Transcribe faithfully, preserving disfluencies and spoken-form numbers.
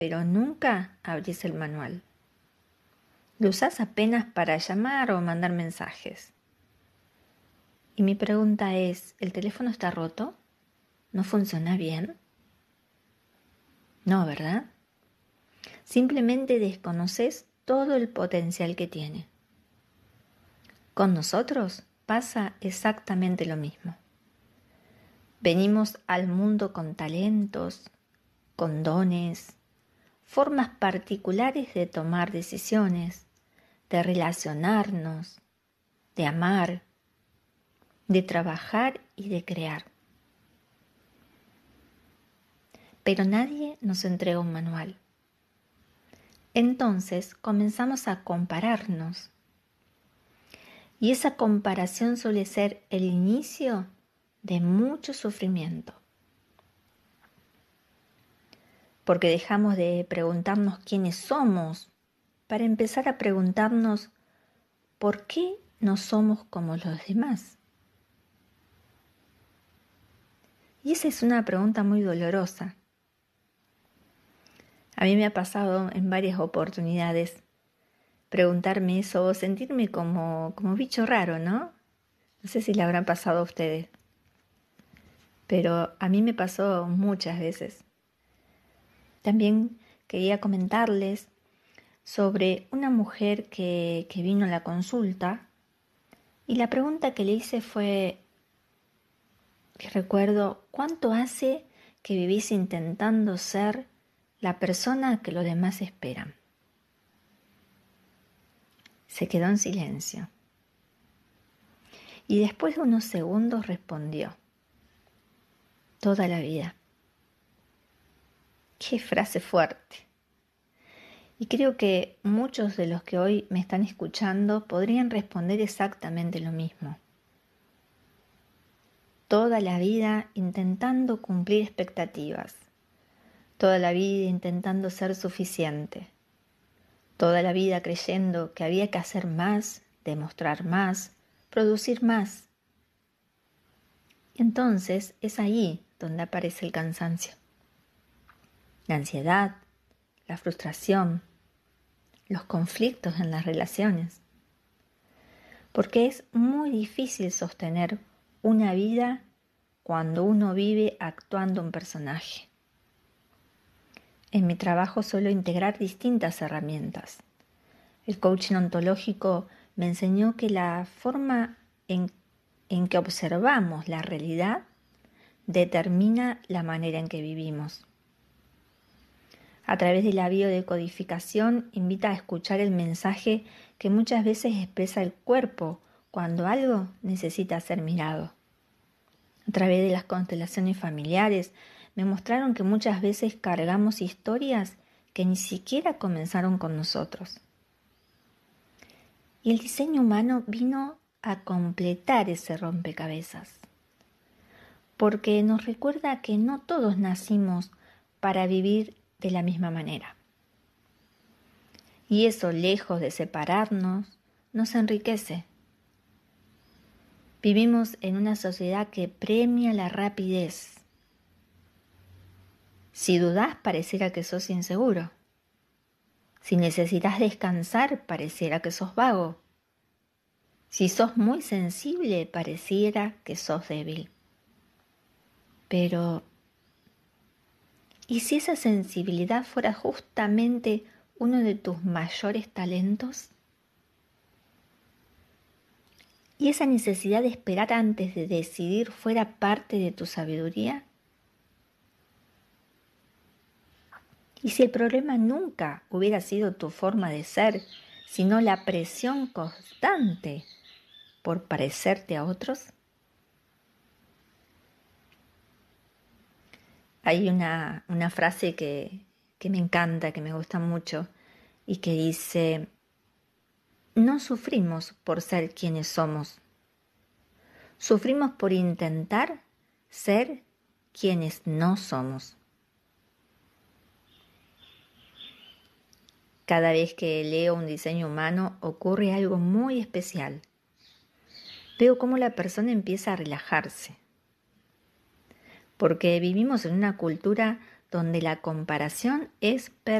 pero nunca abrís el manual. Lo usás apenas para llamar o mandar mensajes. Y mi pregunta es, ¿el teléfono está roto? ¿No funciona bien? No, ¿verdad? Simplemente desconoces todo el potencial que tiene. Con nosotros pasa exactamente lo mismo. Venimos al mundo con talentos, con dones, formas particulares de tomar decisiones, de relacionarnos, de amar, de trabajar y de crear. Pero nadie nos entrega un manual. Entonces comenzamos a compararnos. Y esa comparación suele ser el inicio de mucho sufrimiento. Porque dejamos de preguntarnos quiénes somos para empezar a preguntarnos por qué no somos como los demás. Y esa es una pregunta muy dolorosa. A mí me ha pasado en varias oportunidades preguntarme eso o sentirme como, como bicho raro, ¿no? No sé si le habrán pasado a ustedes, pero a mí me pasó muchas veces. También quería comentarles sobre una mujer que, que vino a la consulta y la pregunta que le hice fue, que recuerdo, ¿cuánto hace que vivís intentando ser la persona que los demás esperan? Se quedó en silencio y después de unos segundos respondió, toda la vida. Qué frase fuerte. Y creo que muchos de los que hoy me están escuchando podrían responder exactamente lo mismo. Toda la vida intentando cumplir expectativas. Toda la vida intentando ser suficiente. Toda la vida creyendo que había que hacer más, demostrar más, producir más. Entonces es ahí donde aparece el cansancio. La ansiedad, la frustración, los conflictos en las relaciones. Porque es muy difícil sostener una vida cuando uno vive actuando un personaje. En mi trabajo suelo integrar distintas herramientas. El coaching ontológico me enseñó que la forma en, en que observamos la realidad determina la manera en que vivimos. A través de la biodecodificación invita a escuchar el mensaje que muchas veces expresa el cuerpo cuando algo necesita ser mirado. A través de las constelaciones familiares me mostraron que muchas veces cargamos historias que ni siquiera comenzaron con nosotros. Y el diseño humano vino a completar ese rompecabezas, porque nos recuerda que no todos nacimos para vivir de la misma manera. Y eso, lejos de separarnos, nos enriquece. Vivimos en una sociedad que premia la rapidez. Si dudás, pareciera que sos inseguro. Si necesitas descansar, pareciera que sos vago. Si sos muy sensible, pareciera que sos débil. Pero, ¿y si esa sensibilidad fuera justamente uno de tus mayores talentos? ¿Y esa necesidad de esperar antes de decidir fuera parte de tu sabiduría? ¿Y si el problema nunca hubiera sido tu forma de ser, sino la presión constante por parecerte a otros? Hay una, una frase que, que me encanta, que me gusta mucho, y que dice, no sufrimos por ser quienes somos, sufrimos por intentar ser quienes no somos. Cada vez que leo un diseño humano ocurre algo muy especial. Veo cómo la persona empieza a relajarse. Porque vivimos en una cultura donde la comparación es